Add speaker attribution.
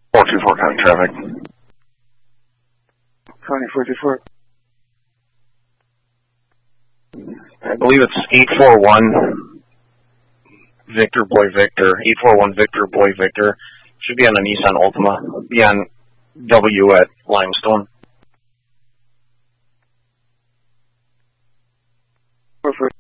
Speaker 1: 424 county traffic.
Speaker 2: County 424.
Speaker 1: I believe it's 841 Victor Boy Victor. 841 Victor Boy Victor. Should be on a Nissan Altima. Be on W at Limestone.
Speaker 2: 440.